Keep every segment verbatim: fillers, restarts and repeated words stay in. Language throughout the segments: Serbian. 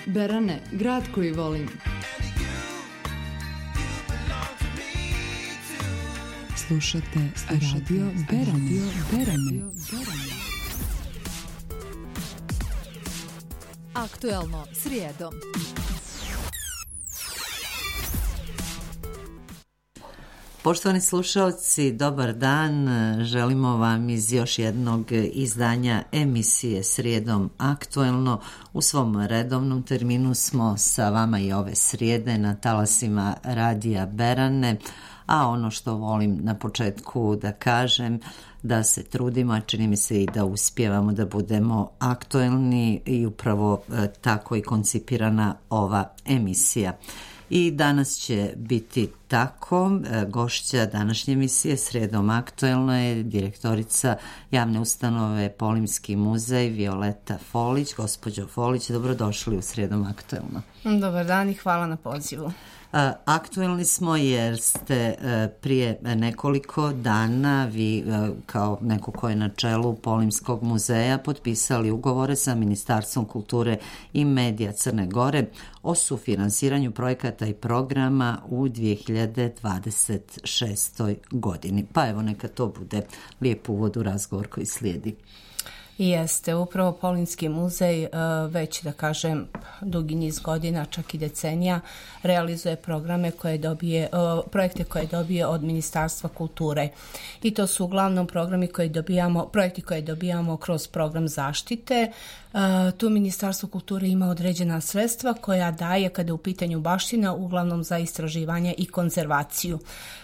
Berane, grad koji volim. Slušate Radio Berane. Berane. Aktuelno srijedom. Poštovani slušalci, dobar dan. Želimo vam iz još jednog izdanja emisije Srijedom aktuelno. U svom redovnom terminu smo sa vama i ove srijede na talasima Radija Berane, a ono što volim na početku da kažem, da se trudimo, a čini mi se i da uspijevamo da budemo aktuelni i upravo tako i koncipirana ova emisija. I danas će biti tako. Gošća današnje emisije Srijedom aktuelno je direktorica javne ustanove Polimski muzej Violeta Folić. Gospođo Folić, dobrodošli u Srijedom aktuelno. Dobar dan i hvala na pozivu. Aktuelni smo jer ste prije nekoliko dana vi kao neko ko je na čelu Polimskog muzeja potpisali ugovore sa Ministarstvom kulture i medija Crne Gore o sufinansiranju projekata i programa u dvije hiljade dvadeset šestoj godini. Pa evo neka to bude lijep uvod u razgovor koji slijedi. Jeste, upravo Polimski muzej već, da kažem, dugi niz godina, čak i decenija, realizuje programe koje dobije, projekte koje dobije od Ministarstva kulture. I to su uglavnom programi koje dobijamo, projekti koje dobijamo kroz program zaštite. Tu Ministarstvo kulture ima određena sredstva koja daje, kada je u pitanju baština, uglavnom za istraživanje i konzervaciju.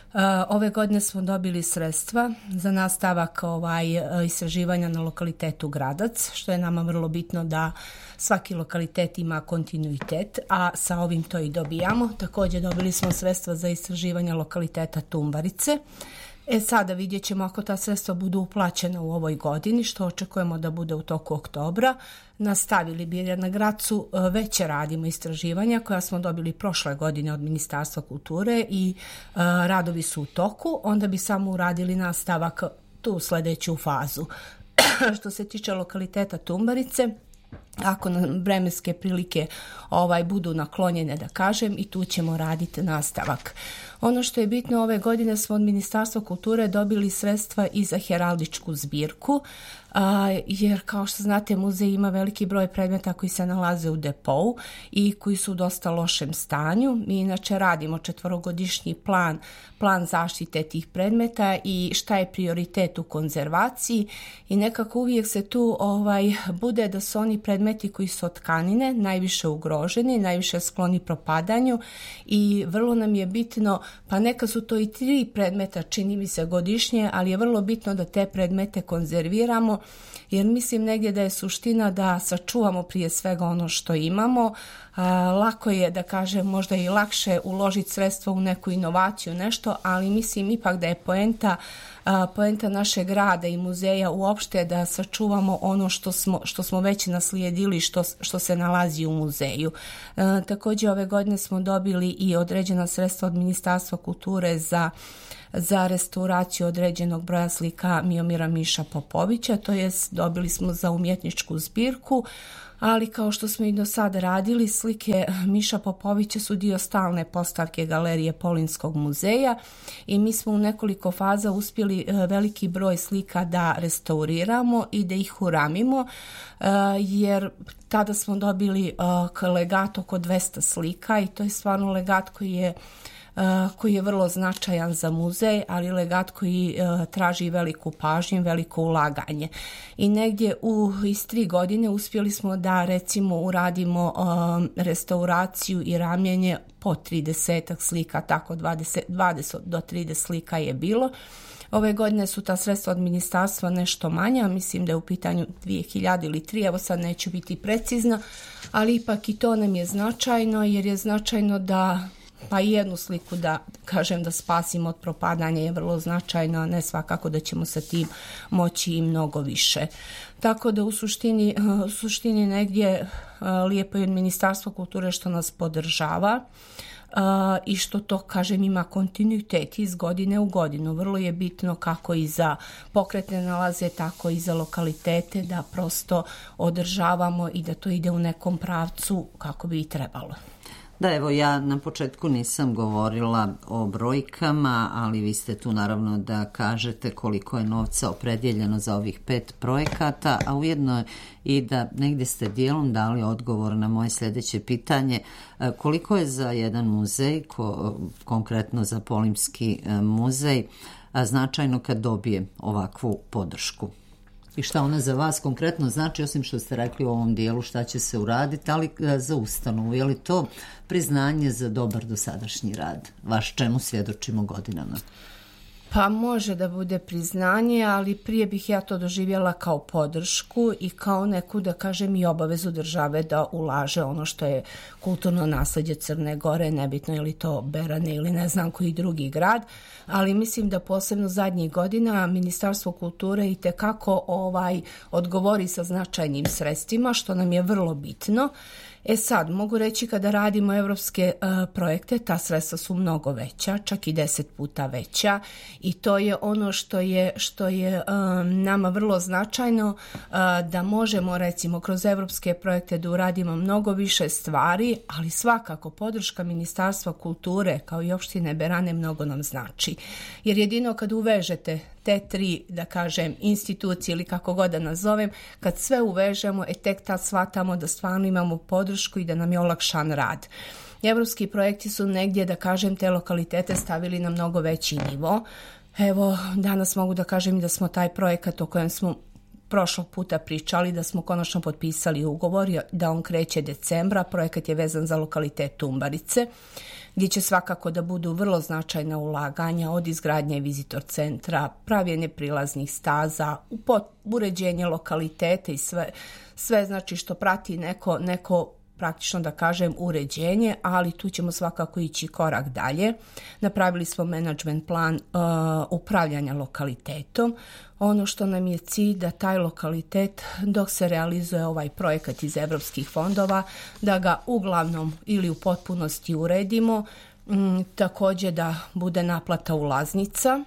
Ove godine smo dobili sredstva za nastavak ovaj, istraživanja na lokalitetu Gradac, što je nama vrlo bitno da svaki lokalitet ima kontinuitet, a sa ovim to i dobijamo. Također dobili smo sredstva za istraživanje lokaliteta Tumbarice. E sada vidjet ćemo ako ta sredstva budu uplaćena u ovoj godini, što očekujemo da bude u toku oktobra. Nastavili bi jer na Gracu već radimo istraživanja koja smo dobili prošle godine od Ministarstva kulture i uh, radovi su u toku, onda bi samo uradili nastavak tu sljedeću fazu. Što se tiče lokaliteta Tumbarice, ako nam vremenske prilike ovaj budu naklonjene, da kažem, i tu ćemo raditi nastavak. Ono što je bitno, ove godine smo od Ministarstva kulture dobili sredstva i za heraldičku zbirku, a, jer kao što znate muzej ima veliki broj predmeta koji se nalaze u depou i koji su u dosta lošem stanju. Mi inače radimo četvorogodišnji plan, plan zaštite tih predmeta i šta je prioritet u konzervaciji i nekako uvijek se tu ovaj, bude da su oni predmeti koji su od tkanine najviše ugroženi, najviše skloni propadanju i vrlo nam je bitno, pa neka su to i tri predmeta, čini mi se godišnje, ali je vrlo bitno da te predmete konzerviramo, jer mislim negdje da je suština da sačuvamo prije svega ono što imamo. A, lako je, da kažem, možda i lakše uložiti sredstvo u neku inovaciju, nešto, ali mislim ipak da je poenta a, poenta našeg rada i muzeja uopšte da sačuvamo ono što smo, što smo već naslijedili, što, što se nalazi u muzeju. A, također ove godine smo dobili i određena sredstva od Ministarstva kulture za za restauraciju određenog broja slika Miomira Miša Popovića, to jest dobili smo za umjetničku zbirku, ali kao što smo i do sada radili, slike Miša Popovića su dio stalne postavke Galerije Polimskog muzeja i mi smo u nekoliko faza uspjeli veliki broj slika da restauriramo i da ih uramimo, jer tada smo dobili legat oko dvesta slika i to je stvarno legat koji je Uh, koji je vrlo značajan za muzej, ali legat koji uh, traži veliku pažnju, veliko ulaganje. I negdje u iz tri godine uspjeli smo da recimo uradimo um, restauraciju i ramljenje po tridesetak slika, tako dvadeset, dvadeset do trideset slika je bilo. Ove godine su ta sredstva od ministarstva nešto manja, mislim da je u pitanju dvije hiljade ili tri, evo sad neću biti precizna, ali ipak i to nam je značajno, jer je značajno da pa i jednu sliku da kažem da spasimo od propadanja je vrlo značajno, a ne svakako da ćemo sa tim moći i mnogo više. Tako da u suštini, u suštini negdje lijepo je Ministarstvo kulture što nas podržava. i što to, kažem, ima kontinuitet iz godine u godinu. Vrlo je bitno kako i za pokretne nalaze, tako i za lokalitete, da prosto održavamo i da to ide u nekom pravcu kako bi i trebalo. Da, evo ja na početku nisam govorila o brojkama, ali vi ste tu naravno da kažete koliko je novca opredjeljeno za ovih pet projekata, a ujedno i da negdje ste dijelom dali odgovor na moje sljedeće pitanje. Koliko je za jedan muzej, ko, konkretno za Polimski muzej, značajno kad dobije ovakvu podršku? I šta ona za vas konkretno znači, osim što ste rekli u ovom dijelu šta će se uraditi, ali za ustanovu, je li to priznanje za dobar dosadašnji rad, vaš čemu svjedočimo godinama? Pa može da bude priznanje, ali prije bih ja to doživjela kao podršku i kao neku, da kažem, i obavezu države da ulaže ono što je kulturno nasleđe Crne Gore, nebitno je li to Berane ili ne znam koji drugi grad, ali mislim da posebno zadnjih godina Ministarstvo kulture i tekako ovaj, odgovori sa značajnim sredstvima, što nam je vrlo bitno. E sad, mogu reći kada radimo evropske uh, projekte, ta sredstva su mnogo veća, čak i deset puta veća i to je ono što je, što je um, nama vrlo značajno, uh, da možemo recimo kroz evropske projekte da uradimo mnogo više stvari, ali svakako podrška Ministarstva kulture kao i opštine Berane mnogo nam znači. Jer jedino kad uvežete te tri, da kažem, institucije ili kako god da nazovem, kad sve uvežemo, e tek tad shvatamo da stvarno imamo podršku i da nam je olakšan rad. Evropski projekti su negdje, da kažem, te lokalitete stavili na mnogo veći nivo. Evo, danas mogu da kažem da smo taj projekat o kojem smo prošlog puta pričali, da smo konačno potpisali ugovor, da on kreće decembra. Projekat je vezan za lokalitet Tumbarice, gdje će svakako da budu vrlo značajna ulaganja od izgradnje vizitor centra, pravljenje prilaznih staza, uređenje lokalitete i sve, sve znači što prati neko, neko praktično da kažem uređenje, ali tu ćemo svakako ići korak dalje. Napravili smo management plan uh, upravljanja lokalitetom. Ono što nam je cilj da taj lokalitet dok se realizuje ovaj projekat iz evropskih fondova, da ga uglavnom ili u potpunosti uredimo, m, također da bude naplata ulaznica,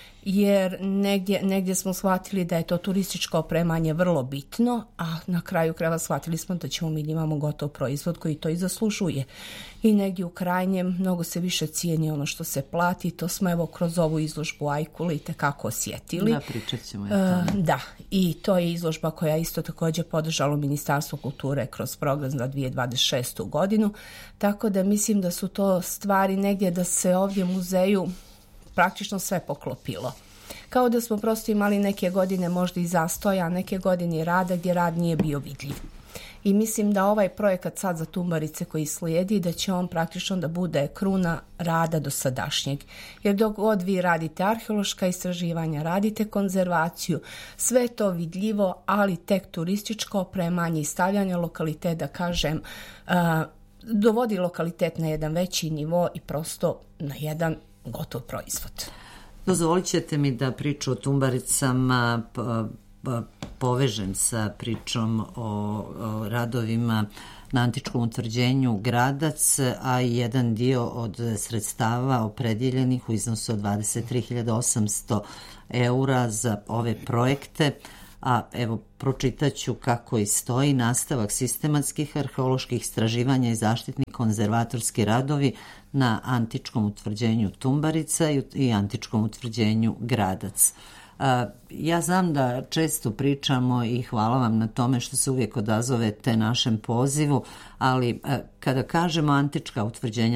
jer negdje, negdje smo shvatili da je to turističko opremanje vrlo bitno, a na kraju krajeva shvatili smo da ćemo mi imamo gotov proizvod koji to i zaslužuje. I negdje u krajnjem mnogo se više cijeni ono što se plati, to smo evo kroz ovu izložbu Ajkule i tekako osjetili. Da, pričat ćemo je tamo. Uh, da, i to je izložba koja isto također podržalo Ministarstvo kulture kroz program za dvije tisuće dvadeset šestu godinu, tako da mislim da su to stvari negdje da se ovdje muzeju praktično sve poklopilo. Kao da smo prosto imali neke godine možda i zastoja, neke godine rada gdje rad nije bio vidljiv. I mislim da ovaj projekat sad za Tumbarice koji slijedi, da će on praktično da bude kruna rada do sadašnjeg. Jer dok god vi radite arheološka istraživanja, radite konzervaciju, sve je to vidljivo, ali tek turističko opremanje i stavljanje lokaliteta, da kažem, uh, dovodi lokalitet na jedan veći nivo i prosto na jedan gotov proizvod. Dozvolit ćete mi da priču o Tumbaricama povežem sa pričom o, o radovima na antičkom utvrđenju Gradac, a jedan dio od sredstava opredjeljenih u iznosu od dvadeset tri hiljade osamsto eura za ove projekte. A evo, pročitaću kako i stoji: nastavak sistematskih arheoloških istraživanja i zaštitni konzervatorski radovi na antičkom utvrđenju Tumbarica i antičkom utvrđenju Gradac. Ja znam da često pričamo i hvala vam na tome što se uvijek odazovete našem pozivu, ali kada kažemo antička utvrđenja